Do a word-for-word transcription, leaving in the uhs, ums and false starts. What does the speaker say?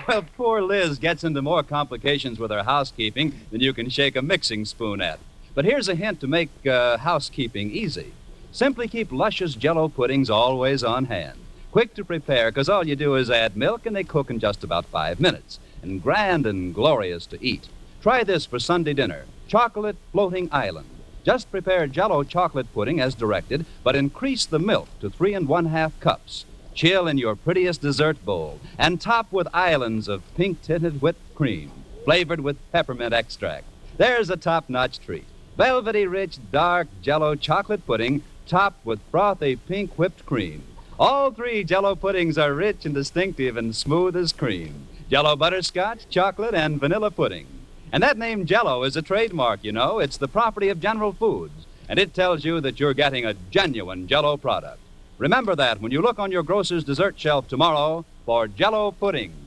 Well, poor Liz gets into more complications with her housekeeping than you can shake a mixing spoon at. But here's a hint to make uh, housekeeping easy. Simply keep luscious Jell-O puddings always on hand. Quick to prepare, because all you do is add milk and they cook in just about five minutes. And grand and glorious to eat. Try this for Sunday dinner. Chocolate Floating Island. Just prepare Jell-O chocolate pudding as directed, but increase the milk to three and one-half cups. Chill in your prettiest dessert bowl and top with islands of pink-tinted whipped cream, flavored with peppermint extract. There's a top-notch treat. Velvety rich, dark Jell-O chocolate pudding topped with frothy pink whipped cream. All three Jell-O puddings are rich and distinctive and smooth as cream. Jell-O butterscotch, chocolate, and vanilla pudding. And that name Jell-O is a trademark, you know. It's the property of General Foods, and it tells you that you're getting a genuine Jell-O product. Remember that when you look on your grocer's dessert shelf tomorrow for Jell-O pudding.